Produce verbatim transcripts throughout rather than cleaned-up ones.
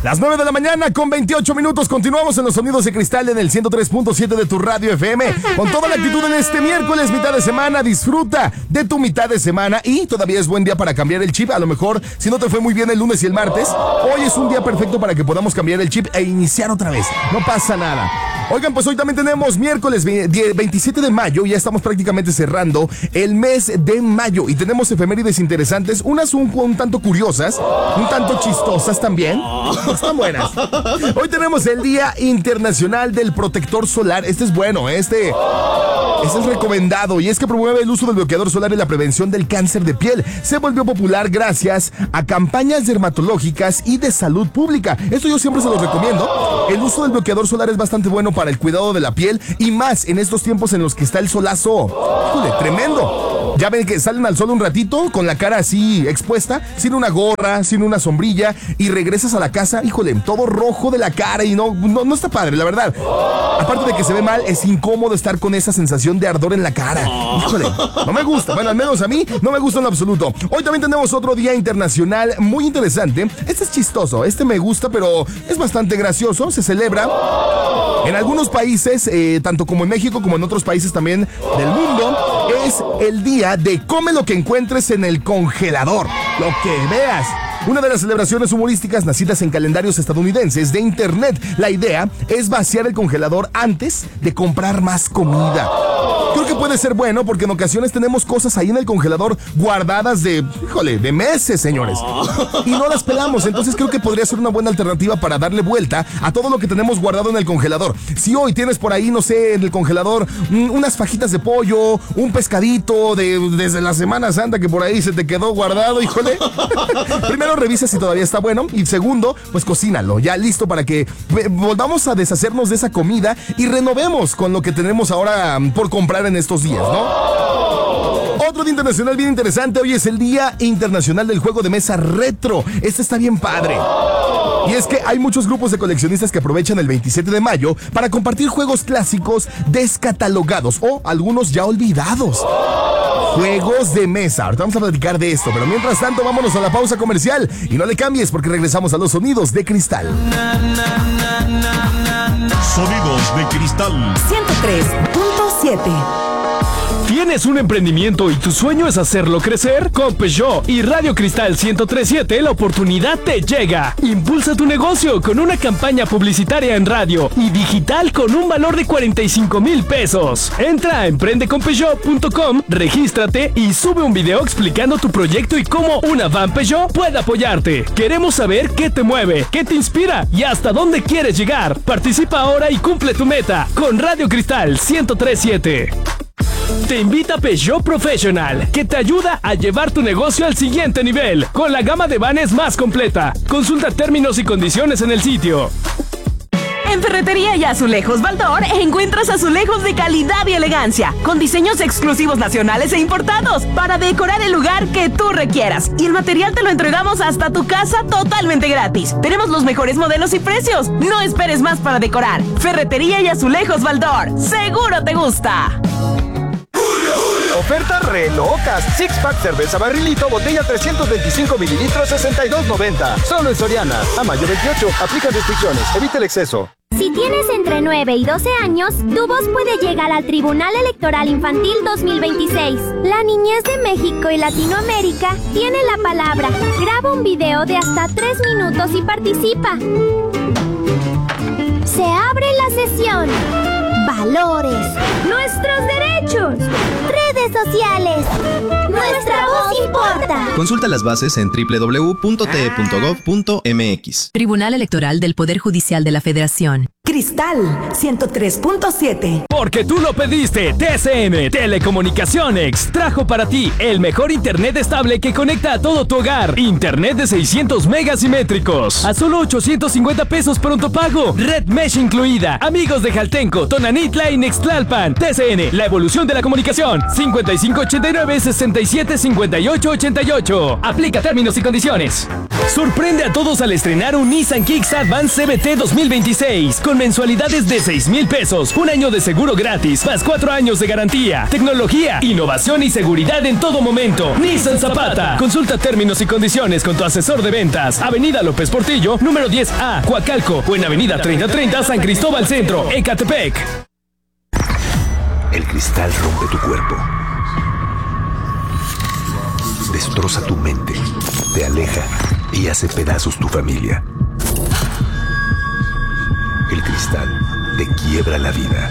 Las nueve de la mañana con veintiocho minutos. Continuamos en los sonidos de cristal en el ciento tres punto siete de tu radio F M. Con toda la actitud en este miércoles, mitad de semana. Disfruta de tu mitad de semana. Y todavía es buen día para cambiar el chip. A lo mejor, si no te fue muy bien el lunes y el martes, hoy es un día perfecto para que podamos cambiar el chip e iniciar otra vez. No pasa nada. Oigan, pues hoy también tenemos miércoles veintisiete de mayo. Ya estamos prácticamente cerrando el mes de mayo. Y tenemos efemérides interesantes. Unas un, un tanto curiosas, un tanto chistosas también. Están buenas. Hoy tenemos el Día Internacional del Protector Solar. Este es bueno, este es el recomendado, y es que promueve el uso del bloqueador solar y la prevención del cáncer de piel. Se volvió popular gracias a campañas dermatológicas y de salud pública. Esto yo siempre se los recomiendo. El uso del bloqueador solar es bastante bueno para el cuidado de la piel, y más en estos tiempos en los que está el solazo. ¡Híjole, tremendo! Ya ven que salen al sol un ratito con la cara así expuesta, sin una gorra, sin una sombrilla, y regresas a la casa, híjole, todo rojo de la cara, y no, no, no está padre, la verdad. Aparte de que se ve mal, es incómodo estar con esa sensación de ardor en la cara. Híjole, no me gusta. Bueno, al menos a mí no me gusta en lo absoluto. Hoy también tenemos otro día internacional muy interesante. Este es chistoso, este me gusta, pero es bastante gracioso. Se celebra en algunos países, eh, tanto como en México como en otros países también del mundo. Es el día de come lo que encuentres en el congelador. Lo que veas. Una de las celebraciones humorísticas nacidas en calendarios estadounidenses de internet. La idea es vaciar el congelador antes de comprar más comida. Creo que puede ser bueno porque en ocasiones tenemos cosas ahí en el congelador guardadas de, híjole, de meses, señores. Y no las pelamos, entonces creo que podría ser una buena alternativa para darle vuelta a todo lo que tenemos guardado en el congelador. Si hoy tienes por ahí, no sé, en el congelador, unas fajitas de pollo, un pescadito de, desde la Semana Santa que por ahí se te quedó guardado, híjole. Primero revisa si todavía está bueno, y segundo, pues cocínalo, ya listo para que volvamos a deshacernos de esa comida y renovemos con lo que tenemos ahora por comprar en estos días, ¿no? Otro día internacional bien interesante. Hoy es el Día Internacional del Juego de Mesa Retro. Este está bien padre. Y es que hay muchos grupos de coleccionistas que aprovechan el veintisiete de mayo para compartir juegos clásicos descatalogados o algunos ya olvidados. Juegos de mesa. Ahorita vamos a platicar de esto, pero mientras tanto vámonos a la pausa comercial y no le cambies porque regresamos a los sonidos de cristal. Sonidos de cristal ciento tres punto siete. ¿Tienes un emprendimiento y tu sueño es hacerlo crecer? Con Peugeot y Radio Cristal ciento tres punto siete la oportunidad te llega. Impulsa tu negocio con una campaña publicitaria en radio y digital con un valor de cuarenta y cinco mil pesos. Entra a emprende con peugeot punto com, regístrate y sube un video explicando tu proyecto y cómo una van Peugeot puede apoyarte. Queremos saber qué te mueve, qué te inspira y hasta dónde quieres llegar. Participa ahora y cumple tu meta con Radio Cristal ciento tres punto siete. Te invita Peugeot Professional, que te ayuda a llevar tu negocio al siguiente nivel, con la gama de vanes más completa. Consulta términos y condiciones en el sitio. En Ferretería y Azulejos Baldor encuentras azulejos de calidad y elegancia, con diseños exclusivos nacionales e importados, para decorar el lugar que tú requieras. Y el material te lo entregamos hasta tu casa totalmente gratis. Tenemos los mejores modelos y precios. No esperes más para decorar. Ferretería y Azulejos Baldor. ¡Seguro te gusta! Ofertas re locas. Six pack cerveza barrilito, botella trescientos veinticinco mililitros, sesenta y dos noventa. Solo en Soriana. A mayo veintiocho. Aplica restricciones. Evita el exceso. Si tienes entre nueve y doce años, tu voz puede llegar al Tribunal Electoral Infantil dos mil veintiséis. La niñez de México y Latinoamérica tiene la palabra. Graba un video de hasta tres minutos y participa. Se abre la sesión. Valores. Nuestros derechos. Redes sociales. Nuestra voz importa. Consulta las bases en doble u doble u doble u punto t e punto gov punto m x. Tribunal Electoral del Poder Judicial de la Federación. Cristal ciento tres punto siete. Porque tú lo pediste, T C M Telecomunicaciones trajo para ti el mejor internet estable que conecta a todo tu hogar. Internet de seiscientos megas simétricos a solo ochocientos cincuenta pesos pronto pago. Red Mesh incluida. Amigos de Jaltenco, Tonanitla y Nextlalpan. T C N, la evolución de la comunicación. cinco cincuenta y cinco ochenta y nueve sesenta y siete cincuenta y ocho ochenta y ocho. Aplica términos y condiciones. Sorprende a todos al estrenar un Nissan Kicks Advance C B T dos mil veintiséis con mensualidades de seis mil pesos, un año de seguro gratis, más cuatro años de garantía, tecnología, innovación y seguridad en todo momento. Nissan Zapata. Consulta términos y condiciones con tu asesor de ventas. Avenida López Portillo, número diez A, Coacalco, o en Avenida treinta treinta, San Cristóbal Centro, Ecatepec. El cristal rompe tu cuerpo, destroza tu mente, te aleja y hace pedazos tu familia. El cristal te quiebra la vida.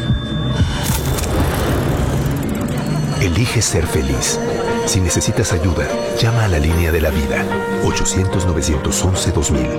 Elige ser feliz. Si necesitas ayuda, llama a la línea de la vida. ochocientos nueve once dos mil.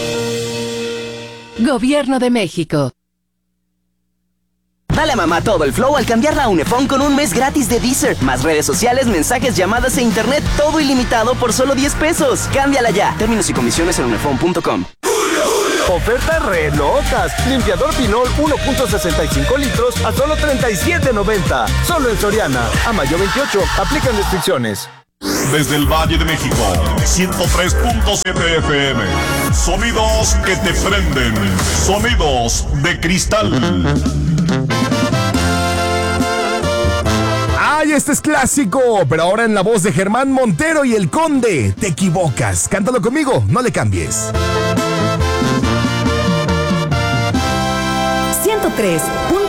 Gobierno de México. Dale a mamá todo el flow al cambiarla a Unifón con un mes gratis de Deezer. Más redes sociales, mensajes, llamadas e internet, todo ilimitado por solo diez pesos. Cámbiala ya. Términos y comisiones en unifón punto com. Ofertas re locas. Limpiador Pinol uno punto sesenta y cinco litros a solo treinta y siete noventa. Solo en Soriana. A mayo veintiocho. Aplican restricciones. Desde el Valle de México, ciento tres punto siete F M. Sonidos que te prenden. Sonidos de cristal. ¡Ay, este es clásico! Pero ahora en la voz de Germán Montero y El Conde. Te equivocas. Cántalo conmigo, no le cambies. ciento tres punto